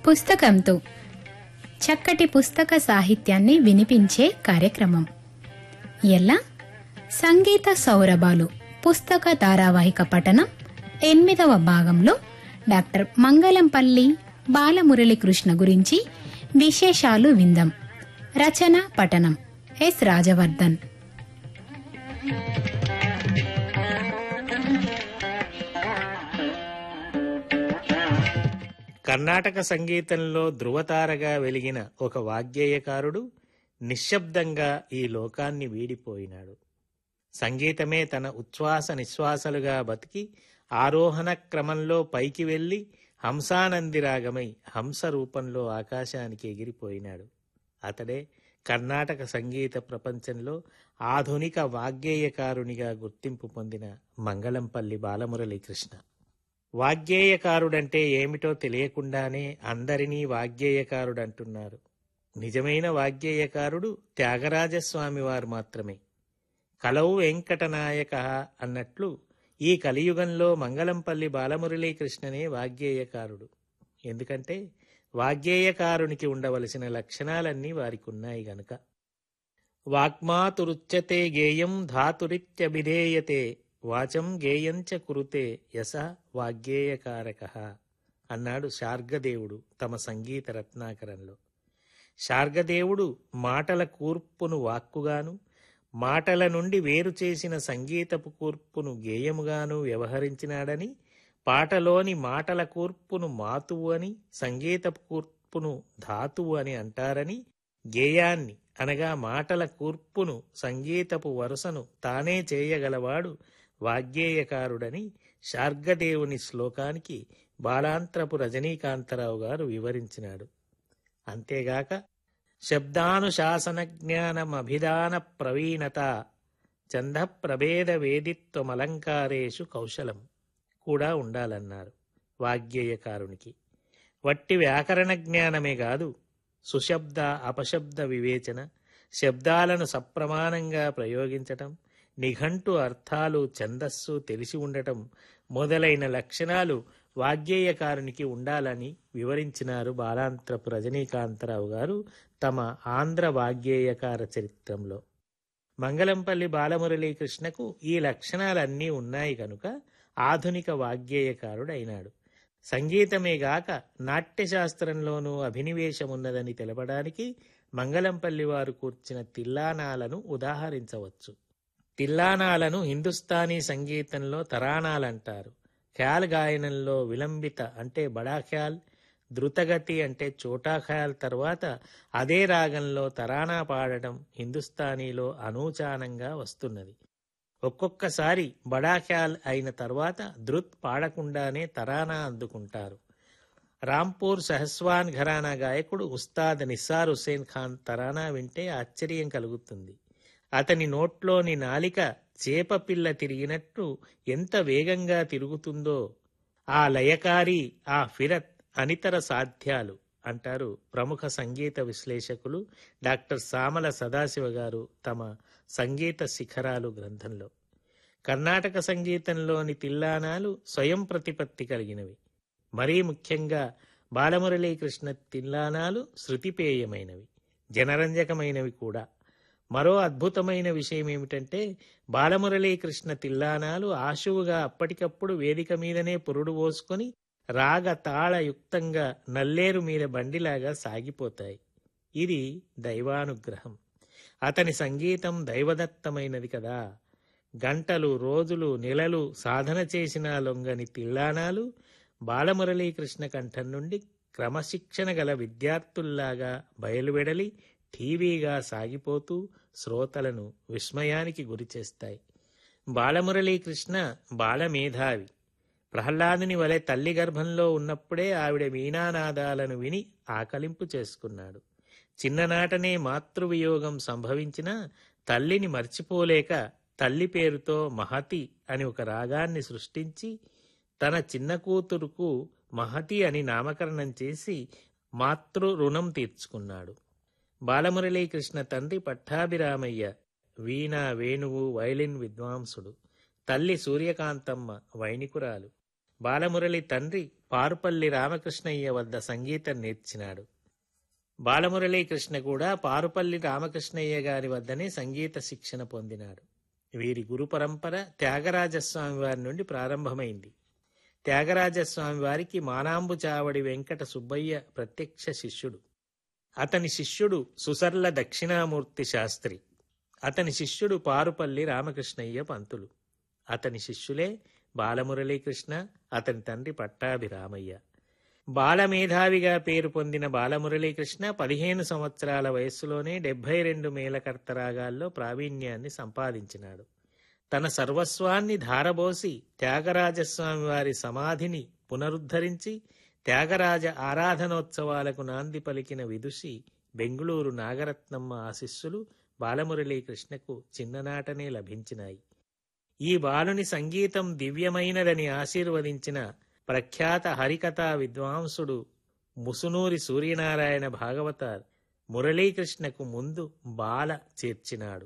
పుస్తకంతో చక్కటి పుస్తక సాహిత్యాన్ని వినిపించే కార్యక్రమం. ఎలా సంగీత సౌరభాలు పుస్తక ధారావాహిక పఠనం 8వ భాగంలో డాక్టర్ మంగళంపల్లి బాలమురళీకృష్ణ గురించి విశేషాలు విందాం. రచన పఠనం ఎస్ రాజవర్ధన్. కర్ణాటక సంగీతంలో ధృవతారగా వెలిగిన ఒక వాగ్గేయకారుడు నిశ్శబ్దంగా ఈ లోకాన్ని వీడిపోయినాడు. సంగీతమే తన ఉచ్ఛ్వాస నిశ్వాసలుగా బతికి ఆరోహణ క్రమంలో పైకి వెళ్లి హంసానందిరాగమై హంస రూపంలో ఆకాశానికి ఎగిరిపోయినాడు. అతడే కర్ణాటక సంగీత ప్రపంచంలో ఆధునిక వాగ్గేయకారునిగా గుర్తింపు పొందిన మంగళంపల్లి బాలమురళీకృష్ణ. వాగ్గేయకారుడంటే ఏమిటో తెలియకుండానే అందరినీ వాగ్గేయకారుడంటున్నారు. నిజమైన వాగ్గేయకారుడు త్యాగరాజస్వామి వారు మాత్రమే. కలౌ వెంకటనాయక అన్నట్లు ఈ కలియుగంలో మంగళంపల్లి బాలమురళీకృష్ణనే వాగ్గేయకారుడు. ఎందుకంటే వాగ్గేయకారునికి ఉండవలసిన లక్షణాలన్నీ వారికున్నాయి గనుక. వాక్మాతురుచ్యతే గేయం ధాతురిత్యభిధేయతే వాచం గేయంచ కురుతే యస వాగ్గేయకారకః అన్నాడు శార్గదేవుడు తమ సంగీత రత్నాకరంలో. శార్గదేవుడు మాటల కూర్పును వాక్కుగాను, మాటల నుండి వేరు చేసిన సంగీతపు కూర్పును గేయముగాను వ్యవహరించినాడని, పాటలోని మాటల కూర్పును మాతువు అని, సంగీతపు కూర్పును ధాతువు అని అంటారని, గేయాన్ని అనగా మాటల కూర్పును సంగీతపు వరుసను తానే చేయగలవాడు వాగ్గేయకారుడని శార్గదేవుని శ్లోకానికి బాలాంత్రపు రజనీకాంతరావు గారు వివరించినాడు. అంతేగాక శబ్దానుశాసన జ్ఞానమభిధాన ప్రవీణత ఛంద ప్రభేద వేదిత్వమలంకారేషు కౌశలం కూడా ఉండాలన్నారు వాగ్గేయకారునికి. వట్టి వ్యాకరణ జ్ఞానమే కాదు, సుశబ్ద అపశబ్ద వివేచన, శబ్దాలను సప్రమాణంగా ప్రయోగించటం, నిఘంటు అర్థాలు ఛందస్సు తెలిసి ఉండటం మొదలైన లక్షణాలు వాగ్గేయకారునికి ఉండాలని వివరించినారు బాలాంత్రపు రజనీకాంతరావు గారు తమ ఆంధ్ర వాగ్గేయకార చరిత్రంలో. మంగళంపల్లి బాలమురళీకృష్ణకు ఈ లక్షణాలన్నీ ఉన్నాయి కనుక ఆధునిక వాగ్గేయకారుడైనాడు. సంగీతమేగాక నాట్యశాస్త్రంలోనూ అభినివేశమున్నదని తెలపడానికి మంగళంపల్లి వారు కూర్చిన తిల్లానాలను ఉదాహరించవచ్చు. తిల్లానాలను హిందుస్థానీ సంగీతంలో తరానాలంటారు. ఖ్యాల్ గాయనంలో విలంబిత అంటే బడా ఖ్యాల్, ద్రుతగతి అంటే చోటా ఖ్యాల్ తర్వాత అదే రాగంలో తరానా పాడటం హిందుస్థానీలో అనూచానంగా వస్తున్నది. ఒక్కొక్కసారి బడా ఖ్యాల్ అయిన తర్వాత ధృత్ పాడకుండానే తరానా అందుకుంటారు. రాంపూర్ సహస్వాన్ ఘరానా గాయకుడు ఉస్తాద్ నిస్సార్ హుస్సేన్ ఖాన్ తరానా వింటే ఆశ్చర్యం కలుగుతుంది. అతని నోట్లోని నాలిక చేపపిల్ల తిరిగినట్టు ఎంత వేగంగా తిరుగుతుందో. ఆ లయకారి, ఆ ఫిరత్ అనితర సాధ్యాలు అంటారు ప్రముఖ సంగీత విశ్లేషకులు డాక్టర్ సామల సదాశివ గారు తమ సంగీత శిఖరాలు గ్రంథంలో. కర్ణాటక సంగీతంలోని తిల్లానాలు స్వయం ప్రతిపత్తి కలిగినవి. మరీ ముఖ్యంగా బాలమురళీకృష్ణ తిల్లానాలు శృతిపేయమైనవి, జనరంజకమైనవి కూడా. మరో అద్భుతమైన విషయం ఏమిటంటే బాలమురళీకృష్ణ తిల్లానాలు ఆశువుగా అప్పటికప్పుడు వేదిక మీదనే పురుడు పోసుకొని రాగ తాళయుక్తంగా నల్లేరు మీద బండిలాగా సాగిపోతాయి. ఇది దైవానుగ్రహం. అతని సంగీతం దైవదత్తమైనది కదా. గంటలు, రోజులు, నెలలు సాధన చేసినా లొంగని తిల్లానాలు బాలమురళీకృష్ణ కంఠం నుండి క్రమశిక్షణ గల విద్యార్థుల్లాగా బయలువెడలి ఠీవీగా సాగిపోతూ శ్రోతలను విస్మయానికి గురిచేస్తాయి. బాలమురళీకృష్ణ బాలమేధావి. ప్రహ్లాదుని వలె తల్లి గర్భంలో ఉన్నప్పుడే ఆవిడ వీణానాదాలను విని ఆకలింపు చేసుకున్నాడు. చిన్ననాటనే మాతృవియోగం సంభవించినా తల్లిని మర్చిపోలేక తల్లి పేరుతో మహతి అని ఒక రాగాన్ని సృష్టించి తన చిన్న కూతురుకు మహతి అని నామకరణం చేసి మాతృ రుణం తీర్చుకున్నాడు. బాలమురళీకృష్ణ తండ్రి పట్టాభిరామయ్య వీణ, వేణువు, వైలిన్ విద్వాంసుడు. తల్లి సూర్యకాంతమ్మ వైణికురాలు. బాలమురళి తండ్రి పారుపల్లి రామకృష్ణయ్య వద్ద సంగీతం నేర్చినాడు. బాలమురళీకృష్ణ కూడా పారుపల్లి రామకృష్ణయ్య గారి వద్దనే సంగీత శిక్షణ పొందినాడు. వీరి గురు పరంపర త్యాగరాజస్వామి వారి నుండి ప్రారంభమైంది. త్యాగరాజస్వామి వారికి మానాంబు చావడి వెంకట సుబ్బయ్య ప్రత్యక్ష శిష్యుడు. అతని శిష్యుడు సుసర్ల దక్షిణామూర్తి శాస్త్రి. అతని శిష్యుడు పారుపల్లి రామకృష్ణయ్య పంతులు. అతని శిష్యులే బాలమురళీకృష్ణ, అతని తండ్రి పట్టాభిరామయ్య. బాలమేధావిగా పేరు పొందిన బాలమురళీకృష్ణ 15 సంవత్సరాల వయస్సులోనే 72 మేళకర్త రాగాల్లో ప్రావీణ్యాన్ని సంపాదించినాడు. తన సర్వస్వాన్ని ధారబోసి త్యాగరాజస్వామి వారి సమాధిని పునరుద్ధరించి త్యాగరాజ ఆరాధనోత్సవాలకు నాంది పలికిన విదుషి బెంగుళూరు నాగరత్నమ్మ ఆశీస్సులు బాలమురళీకృష్ణకు చిన్ననాటనే లభించినాయి. ఈ బాలుని సంగీతం దివ్యమైనదని ఆశీర్వదించిన ప్రఖ్యాత హరికథా విద్వాంసుడు ముసునూరి సూర్యనారాయణ భాగవతార్ మురళీకృష్ణకు ముందు బాల చేర్చినాడు.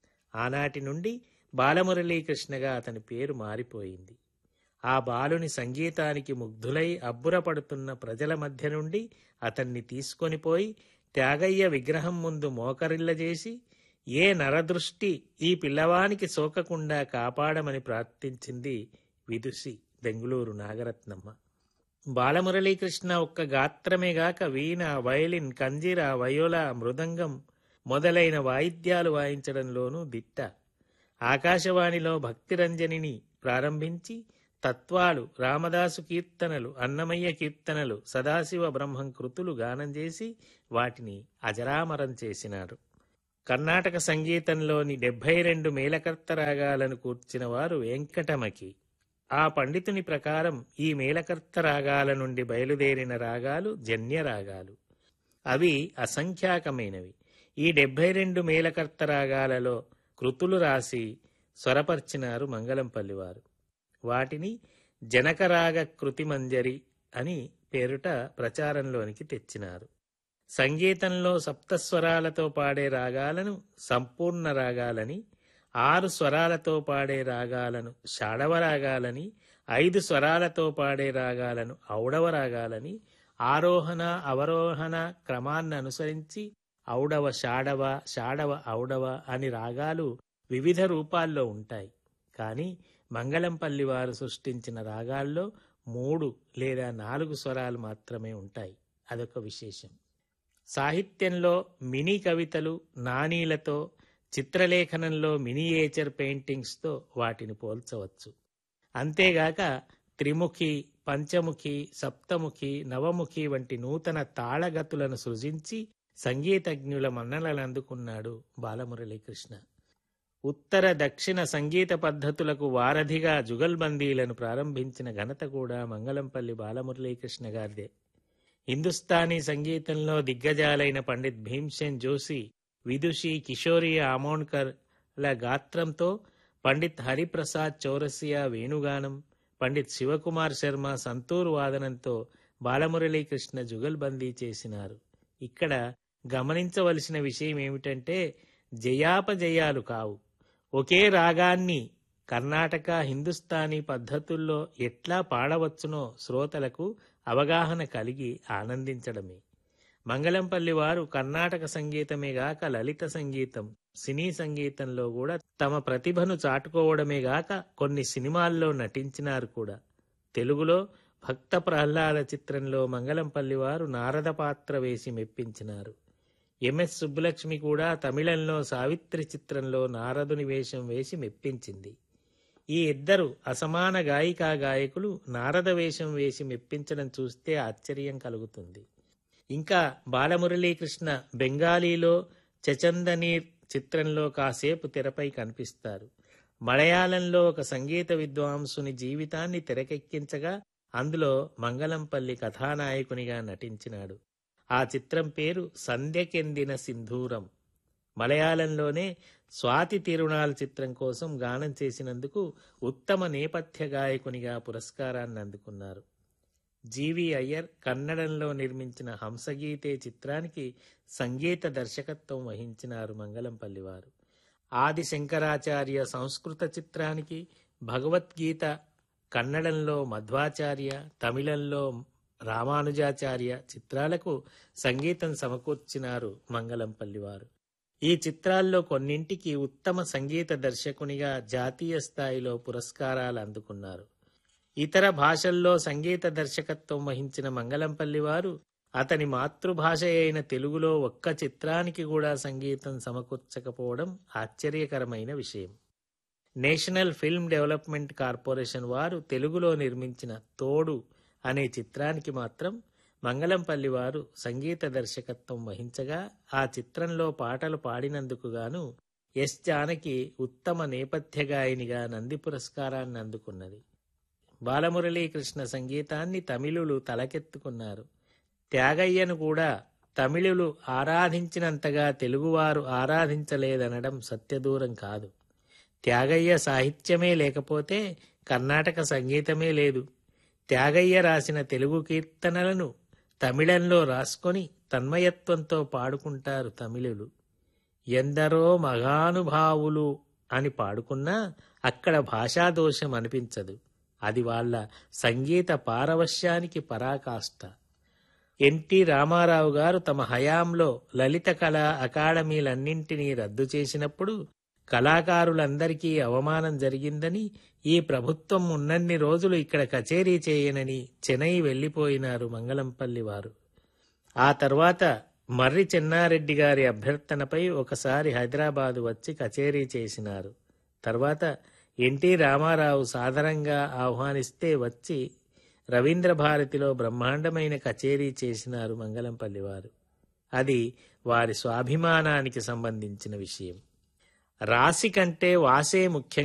ఆనాటి నుండి బాలమురళీకృష్ణగా అతని పేరు మారిపోయింది. ఆ బాలుని సంగీతానికి ముగ్ధులై అబ్బురపడుతున్న ప్రజల మధ్య నుండి అతన్ని తీసుకొనిపోయి త్యాగయ్య విగ్రహం ముందు మోకరిల్లజేసి ఏ నరదృష్టి ఈ పిల్లవానికి సోకకుండా కాపాడమని ప్రార్థించింది విదుషి బెంగుళూరు నాగరత్నమ్మ. బాలమురళీకృష్ణ ఒక్క గాత్రమేగాక వీణ, వయలిన్, కంజిర, వయోల, మృదంగం మొదలైన వాయిద్యాలు వాయించడంలోనూ దిట్ట. ఆకాశవాణిలో భక్తిరంజనిని ప్రారంభించి తత్వాలు, రామదాసు కీర్తనలు, అన్నమయ్య కీర్తనలు, సదాశివ బ్రహ్మం కృతులు గానం చేసి వాటిని అజరామరం చేసినారు. కర్ణాటక సంగీతంలోని 72 మేళకర్త రాగాలను కూర్చిన వారు వెంకటమకి. ఆ పండితుని ప్రకారం ఈ మేళకర్త రాగాల నుండి బయలుదేరిన రాగాలు జన్య రాగాలు. అవి అసంఖ్యాకమైనవి. ఈ 72 మేళకర్త రాగాలలో కృతులు రాసి స్వరపర్చినారు మంగళంపల్లివారు. వాటిని జనకరాగ కృతిమంజరి అని పేరుట ప్రచారంలోనికి తెచ్చినారు. సంగీతంలో సప్తస్వరాలతో పాడే రాగాలను సంపూర్ణ రాగాలని, 6 స్వరాలతో పాడే రాగాలను షాడవ రాగాలని, 5 స్వరాలతో పాడే రాగాలను ఔడవ రాగాలని, ఆరోహణ అవరోహణ క్రమాన్ని అనుసరించి ఔడవ షాడవ, షాడవ ఔడవ అని రాగాలు వివిధ రూపాల్లో ఉంటాయి. కానీ మంగళంపల్లి వారు సృష్టించిన రాగాల్లో 3 లేదా 4 స్వరాలు మాత్రమే ఉంటాయి. అదొక విశేషం. సాహిత్యంలో మినీ కవితలు, నానీలతో, చిత్రలేఖనంలో మినియేచర్ పెయింటింగ్స్తో వాటిని పోల్చవచ్చు. అంతేగాక త్రిముఖి, పంచముఖి, సప్తముఖి, నవముఖి వంటి నూతన తాళగతులను సృజించి సంగీతజ్ఞుల మన్ననలు అందుకున్నాడు బాలమురళీకృష్ణ. ఉత్తర దక్షిణ సంగీత పద్ధతులకు వారధిగా జుగల్బందీలను ప్రారంభించిన ఘనత కూడా మంగళంపల్లి బాలమురళీకృష్ణ గారిదే. హిందుస్థానీ సంగీతంలో దిగ్గజాలైన పండిత్ భీమ్సేన్ జోషి, విదుషి కిషోరి ఆమోన్కర్ ల గాత్రంతో, పండిత్ హరిప్రసాద్ చౌరసియా వేణుగానం, పండిత్ శివకుమార్ శర్మ సంతూర్ వాదనంతో బాలమురళీకృష్ణ జుగల్బందీ చేసినారు. ఇక్కడ గమనించవలసిన విషయం ఏమిటంటే జయాపజయాలు కావు. ఒకే రాగాన్ని కర్ణాటక, హిందుస్థానీ పద్ధతుల్లో ఎట్లా పాడవచ్చునో శ్రోతలకు అవగాహన కలిగి ఆనందించడమే. మంగళంపల్లి వారు కర్ణాటక సంగీతమే గాక లలిత సంగీతం, సినీ సంగీతంలో కూడా తమ ప్రతిభను చాటుకోవడమే గాక కొన్ని సినిమాల్లో నటించినారు కూడా. తెలుగులో భక్త ప్రహ్లాద చిత్రంలో మంగళంపల్లి వారు నారద పాత్ర వేసి మెప్పించినారు. ఎంఎస్ సుబ్బలక్ష్మి కూడా తమిళంలో సావిత్రి చిత్రంలో నారదుని వేషం వేసి మెప్పించింది. ఈ ఇద్దరు అసమాన గాయికా గాయకులు నారద వేషం వేసి మెప్పించడం చూస్తే ఆశ్చర్యం కలుగుతుంది. ఇంకా బాలమురళీకృష్ణ బెంగాలీలో చచందనీర్ చిత్రంలో కాసేపు తెరపై కనిపిస్తారు. మలయాళంలో ఒక సంగీత విద్వాంసుని జీవితాన్ని తెరకెక్కించగా అందులో మంగళంపల్లి కథానాయకునిగా నటించినాడు. ఆ చిత్రం పేరు సంధ్యకెందిన సింధూరం. మలయాళంలోనే స్వాతి తిరునాల్ చిత్రం కోసం గానం చేసినందుకు ఉత్తమ నేపథ్య గాయకునిగా పురస్కారాన్ని అందుకున్నారు. జీవి అయ్యర్ కన్నడంలో నిర్మించిన హంసగీతే చిత్రానికి సంగీత దర్శకత్వం వహించినారు మంగళంపల్లి వారు. ఆది శంకరాచార్య సంస్కృత చిత్రానికి, భగవద్గీత కన్నడంలో మధ్వాచార్య, తమిళంలో రామానుజాచార్య చిత్రాలకు సంగీతం సమకూర్చినారు మంగళంపల్లి వారు. ఈ చిత్రాల్లో కొన్నింటికి ఉత్తమ సంగీత దర్శకునిగా జాతీయ స్థాయిలో పురస్కారాలు అందుకున్నారు. ఇతర భాషల్లో సంగీత దర్శకత్వం వహించిన మంగళంపల్లి వారు అతని మాతృభాష అయిన తెలుగులో ఒక్క చిత్రానికి కూడా సంగీతం సమకూర్చకపోవడం ఆశ్చర్యకరమైన విషయం. నేషనల్ ఫిల్మ్ డెవలప్మెంట్ కార్పొరేషన్ వారు తెలుగులో నిర్మించిన తోడు అనే చిత్రానికి మాత్రం మంగళంపల్లి వారు సంగీత దర్శకత్వం వహించగా ఆ చిత్రంలో పాటలు పాడినందుకు గాను ఎస్ జానకి ఉత్తమ నేపథ్య గాయనిగా నంది పురస్కారాన్ని అందుకున్నది. బాలమురళీకృష్ణ సంగీతాన్ని తమిళులు తలకెత్తుకున్నారు. త్యాగయ్యను కూడా తమిళులు ఆరాధించినంతగా తెలుగువారు ఆరాధించలేదనడం సత్యదూరం కాదు. త్యాగయ్య సాహిత్యమే లేకపోతే కర్ణాటక సంగీతమే లేదు. త్యాగయ్య రాసిన తెలుగు కీర్తనలను తమిళంలో రాసుకొని తన్మయత్వంతో పాడుకుంటారు తమిళులు. ఎందరో మహానుభావులు అని పాడుకున్నా అక్కడ భాషాదోషం అనిపించదు. అది వాళ్ళ సంగీత పారవశ్యానికి పరాకాష్ట. ఎన్టీ రామారావు గారు తమ హయాంలో లలిత కళా అకాడమీలన్నింటినీ రద్దు చేసినప్పుడు కళాకారులందరికీ అవమానం జరిగిందని, ఈ ప్రభుత్వం ఉన్నన్ని రోజులు ఇక్కడ కచేరీ చేయనని చెన్నై వెళ్లిపోయినారు మంగళంపల్లి వారు. ఆ తర్వాత మర్రి చెన్నారెడ్డి గారి అభ్యర్థనపై ఒకసారి హైదరాబాదు వచ్చి కచేరీ చేసినారు. తర్వాత ఎన్టీ రామారావు సాదరంగా ఆహ్వానిస్తే వచ్చి రవీంద్ర భారతిలో బ్రహ్మాండమైన కచేరీ చేసినారు మంగళంపల్లి వారు. అది వారి స్వాభిమానానికి సంబంధించిన విషయం. రాశి కంటే వాసే ముఖ్యం